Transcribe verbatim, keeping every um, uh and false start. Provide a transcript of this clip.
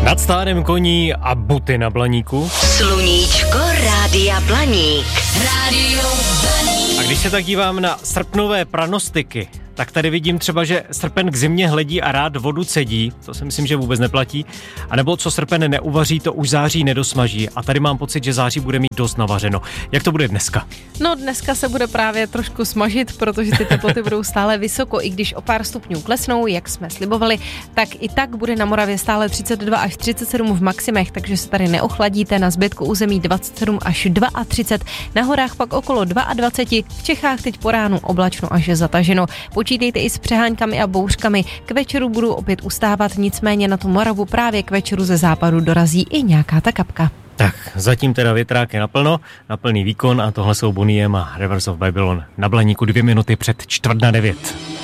Nad stádem koní a buty na Blaníku. Sluníčko Rádia Blaník. Rádio Blaník. A když se tak dívám na srpnové pranostiky, tak tady vidím třeba, že srpen k zimě hledí a rád vodu cedí, to si myslím, že vůbec neplatí, a nebo co srpen neuvaří, to už září nedosmaží. A tady mám pocit, že září bude mít dost navařeno. Jak to bude dneska? No dneska se bude právě trošku smažit, protože ty teploty budou stále vysoko, i když o pár stupňů klesnou, jak jsme slibovali, tak i tak bude na Moravě stále třicet dva až třicet sedm v maximech, takže se tady neochladíte, na zbytku území dvacet sedm až třicet dva, na horách pak okolo dvacet dva, v Čechách teď po ránu oblačno až zataženo. Počítejte i s přeháňkami a bouřkami. K večeru budou opět ustávat, nicméně na tu Moravu právě k večeru ze západu dorazí i nějaká ta kapka. Tak, zatím teda větráky naplno, na plný výkon a tohle jsou Boniem a Rivers of Babylon na Blaníku dvě minuty před čtvrt na devět.